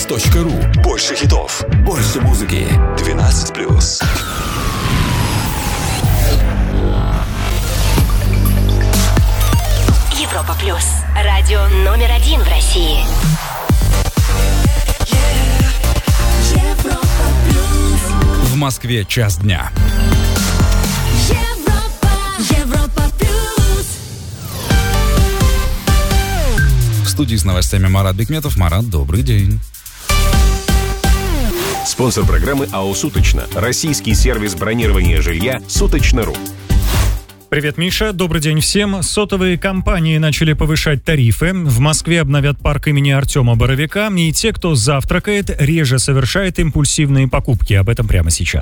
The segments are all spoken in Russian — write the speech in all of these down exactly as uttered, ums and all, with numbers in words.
точка ру. Больше хитов, больше музыки. двенадцать плюс. Европа плюс. Радио номер один в России. В Москве час дня. Европа, Европа плюс. В студии с новостями Марат Бекметов. Марат, добрый день. Спонсор программы АО «Суточно». Российский сервис бронирования жилья «Суточно.ру». Привет, Миша. Добрый день всем. Сотовые компании начали повышать тарифы. В Москве обновят парк имени Артема Боровика. И те, кто завтракает, реже совершает импульсивные покупки. Об этом прямо сейчас.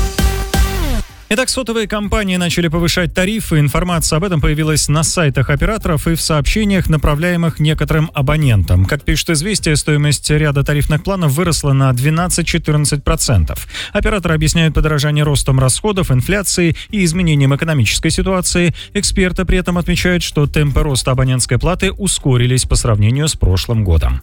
Итак, сотовые компании начали повышать тарифы. Информация об этом появилась на сайтах операторов и в сообщениях, направляемых некоторым абонентам. Как пишет «Известия», стоимость ряда тарифных планов выросла на двенадцать-четырнадцать процентов. Операторы объясняют подорожание ростом расходов, инфляцией и изменением экономической ситуации. Эксперты при этом отмечают, что темпы роста абонентской платы ускорились по сравнению с прошлым годом.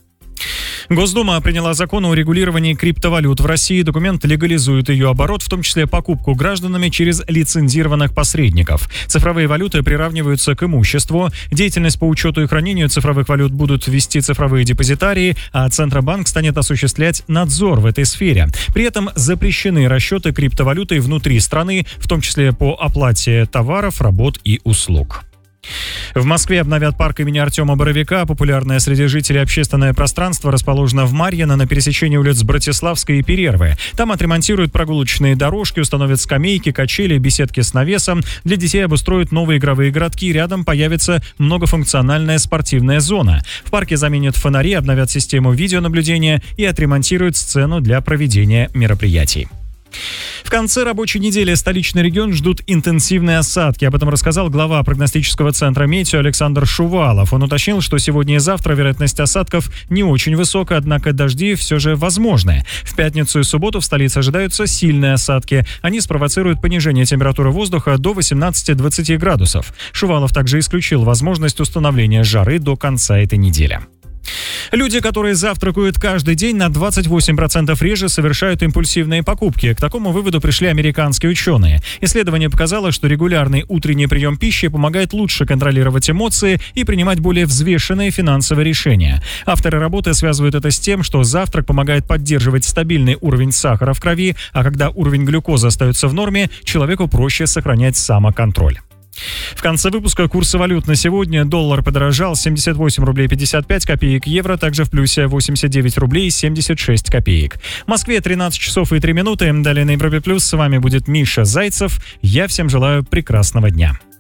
Госдума приняла закон о регулировании криптовалют в России. Документ легализует ее оборот, в том числе покупку гражданами через лицензированных посредников. Цифровые валюты приравниваются к имуществу. Деятельность по учету и хранению цифровых валют будут вести цифровые депозитарии, а Центробанк станет осуществлять надзор в этой сфере. При этом запрещены расчеты криптовалютой внутри страны, в том числе по оплате товаров, работ и услуг. В Москве обновят парк имени Артема Боровика. Популярное среди жителей общественное пространство расположено в Марьино на пересечении улиц Братиславской и Перервы. Там отремонтируют прогулочные дорожки, установят скамейки, качели, беседки с навесом. Для детей обустроят новые игровые городки. Рядом появится многофункциональная спортивная зона. В парке заменят фонари, обновят систему видеонаблюдения и отремонтируют сцену для проведения мероприятий. В конце рабочей недели столичный регион ждут интенсивные осадки. Об этом рассказал глава прогностического центра «Метео» Александр Шувалов. Он уточнил, что сегодня и завтра вероятность осадков не очень высокая, однако дожди все же возможны. В пятницу и субботу в столице ожидаются сильные осадки. Они спровоцируют понижение температуры воздуха до восемнадцати-двадцати градусов. Шувалов также исключил возможность установления жары до конца этой недели. Люди, которые завтракают каждый день, на двадцать восемь процентов реже совершают импульсивные покупки. К такому выводу пришли американские ученые. Исследование показало, что регулярный утренний прием пищи помогает лучше контролировать эмоции и принимать более взвешенные финансовые решения. Авторы работы связывают это с тем, что завтрак помогает поддерживать стабильный уровень сахара в крови, а когда уровень глюкозы остается в норме, человеку проще сохранять самоконтроль. В конце выпуска курсы валют на сегодня. Доллар подорожал: семьдесят восемь рублей пятьдесят пять копеек, евро также в плюсе восемьдесят девять рублей семьдесят шесть копеек. В Москве тринадцать часов и три минуты. Далее на Европе плюс с вами будет Миша Зайцев. Я всем желаю прекрасного дня.